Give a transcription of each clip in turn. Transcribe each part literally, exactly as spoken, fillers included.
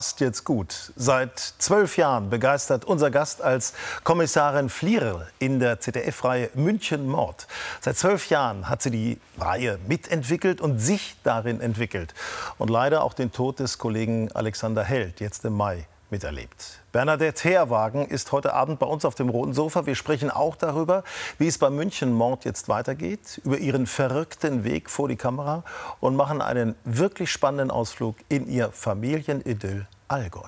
Ist jetzt gut. Seit zwölf Jahren begeistert unser Gast als Kommissarin Flierl in der Z D F-Reihe München Mord. Seit zwölf Jahren hat sie die Reihe mitentwickelt und sich darin entwickelt. Und leider auch den Tod des Kollegen Alexander Held jetzt im Mai miterlebt. Bernadette Herrwagen ist heute Abend bei uns auf dem roten Sofa. Wir sprechen auch darüber, wie es beim München Mord jetzt weitergeht, über ihren verrückten Weg vor die Kamera und machen einen wirklich spannenden Ausflug in ihr Familienidyll Allgäu.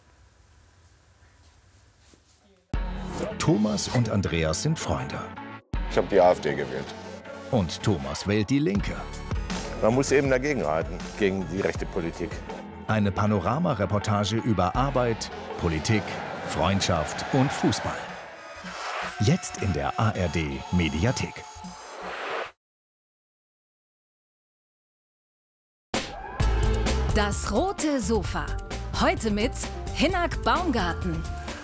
Thomas und Andreas sind Freunde. Ich habe die AfD gewählt. Und Thomas wählt die Linke. Man muss eben dagegenhalten, gegen die rechte Politik. Eine Panorama-Reportage über Arbeit, Politik, Freundschaft und Fußball. Jetzt in der A R D-Mediathek. Das rote Sofa. Heute mit Hinnerk Baumgarten.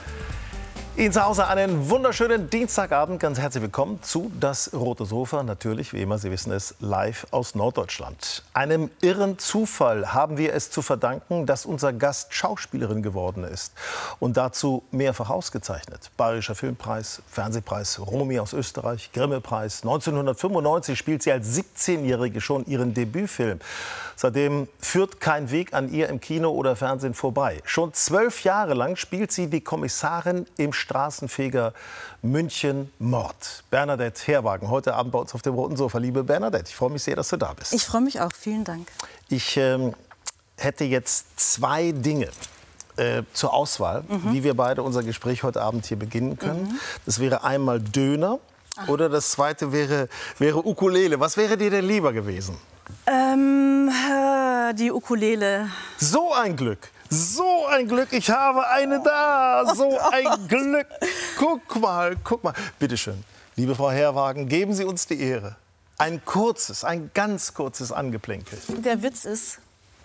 Ihnen zu Hause einen wunderschönen Dienstagabend. Ganz herzlich willkommen zu Das rote Sofa. Natürlich, wie immer, Sie wissen es, live aus Norddeutschland. Einem irren Zufall haben wir es zu verdanken, dass unser Gast Schauspielerin geworden ist. Und dazu mehrfach ausgezeichnet. Bayerischer Filmpreis, Fernsehpreis Romy aus Österreich, Grimme-Preis. neunzehnhundertfünfundneunzig spielt sie als siebzehnjährige schon ihren Debütfilm. Seitdem führt kein Weg an ihr im Kino oder Fernsehen vorbei. Schon zwölf Jahre lang spielt sie die Kommissarin im Straßenfeger München Mord. Bernadette Herrwagen, heute Abend bei uns auf dem roten Sofa. Liebe Bernadette, ich freue mich sehr, dass du da bist. Ich freue mich auch. Vielen Dank. Ich ähm, hätte jetzt zwei Dinge äh, zur Auswahl, mhm. wie wir beide unser Gespräch heute Abend hier beginnen können. Mhm. Das wäre einmal Döner Ach. oder das zweite wäre, wäre Ukulele. Was wäre dir denn lieber gewesen? Ähm, äh, die Ukulele. So ein Glück. So ein Glück, ich habe eine da. So ein Glück. Guck mal, guck mal. Bitte schön, liebe Frau Herrwagen, geben Sie uns die Ehre. Ein kurzes, ein ganz kurzes Angeplänkel. Der Witz ist,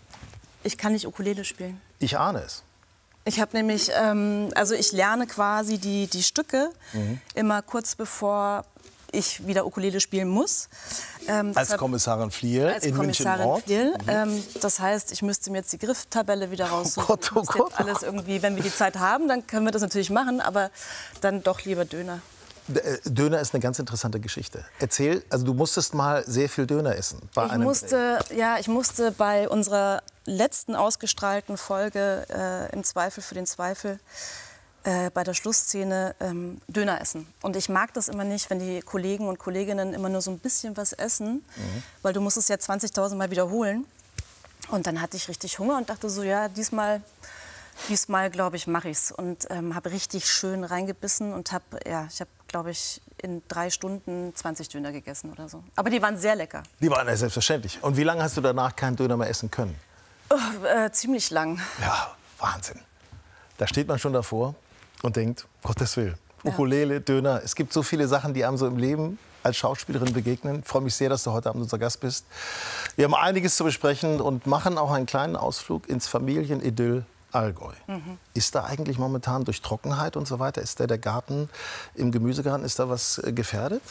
ich kann nicht Ukulele spielen. Ich ahne es. Ich habe nämlich, ähm, also ich lerne quasi die, die Stücke mhm. immer kurz bevor ich wieder Ukulele spielen muss. Ähm, als Kommissarin Flierl als in Kommissarin München Flierl. Mhm. Ähm, das heißt, ich müsste mir jetzt die Grifftabelle wieder raussuchen. Oh Gott, oh Gott. Jetzt alles irgendwie, wenn wir die Zeit haben, dann können wir das natürlich machen, aber dann doch lieber Döner. Döner ist eine ganz interessante Geschichte. Erzähl, also du musstest mal sehr viel Döner essen. Bei ich einem musste, ja, ich musste bei unserer letzten ausgestrahlten Folge äh, im Zweifel für den Zweifel Äh, bei der Schlussszene ähm, Döner essen. Und ich mag das immer nicht, wenn die Kollegen und Kolleginnen immer nur so ein bisschen was essen, mhm. weil du musst es ja zwanzigtausend Mal wiederholen. Und dann hatte ich richtig Hunger und dachte so, ja, diesmal, diesmal glaube ich, mache ich's. Und ähm, habe richtig schön reingebissen und habe, ja, ich habe, glaube ich, in drei Stunden zwanzig Döner gegessen oder so. Aber die waren sehr lecker. Die waren ja selbstverständlich. Und wie lange hast du danach keinen Döner mehr essen können? Oh, äh, ziemlich lang. Ja, Wahnsinn. Da steht man schon davor und denkt, Gottes Willen, Ukulele, ja. Döner. Es gibt so viele Sachen, die einem so im Leben als Schauspielerin begegnen. Ich freue mich sehr, dass du heute Abend unser Gast bist. Wir haben einiges zu besprechen und machen auch einen kleinen Ausflug ins Familienidyll Allgäu. Mhm. Ist da eigentlich momentan durch Trockenheit und so weiter, ist da der Garten im Gemüsegarten, ist da was gefährdet?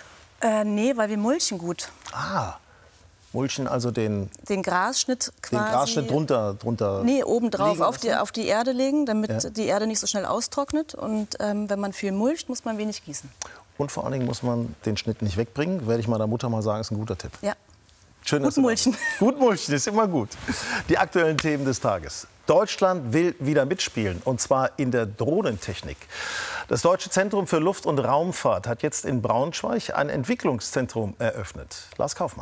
Äh, nee, weil wir mulchen gut. Ah. Mulchen, also den, den Grasschnitt quasi. Den Grasschnitt drunter, drunter nee, obendrauf auf die, auf die Erde legen, damit ja. die Erde nicht so schnell austrocknet. Und ähm, wenn man viel mulcht, muss man wenig gießen. Und vor allen Dingen muss man den Schnitt nicht wegbringen. Werde ich meiner Mutter mal sagen, ist ein guter Tipp. Ja. Schön, gut mulchen. Gut mulchen ist immer gut. Die aktuellen Themen des Tages. Deutschland will wieder mitspielen, und zwar in der Drohnentechnik. Das Deutsche Zentrum für Luft- und Raumfahrt hat jetzt in Braunschweig ein Entwicklungszentrum eröffnet. Lars Kaufmann.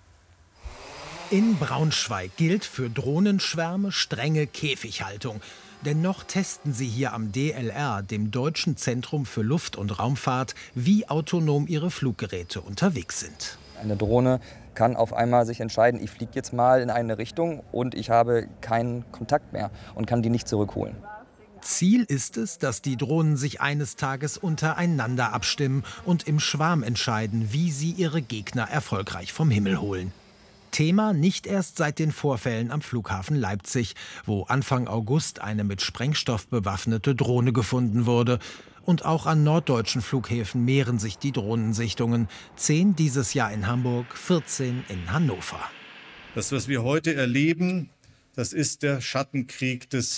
In Braunschweig gilt für Drohnenschwärme strenge Käfighaltung. Dennoch testen sie hier am D L R, dem Deutschen Zentrum für Luft- und Raumfahrt, wie autonom ihre Fluggeräte unterwegs sind. Eine Drohne kann auf einmal sich entscheiden, ich fliege jetzt mal in eine Richtung und ich habe keinen Kontakt mehr und kann die nicht zurückholen. Ziel ist es, dass die Drohnen sich eines Tages untereinander abstimmen und im Schwarm entscheiden, wie sie ihre Gegner erfolgreich vom Himmel holen. Thema nicht erst seit den Vorfällen am Flughafen Leipzig, wo Anfang August eine mit Sprengstoff bewaffnete Drohne gefunden wurde. Und auch an norddeutschen Flughäfen mehren sich die Drohnensichtungen. Zehn dieses Jahr in Hamburg, vierzehn in Hannover. Das, was wir heute erleben, Das ist der Schattenkrieg des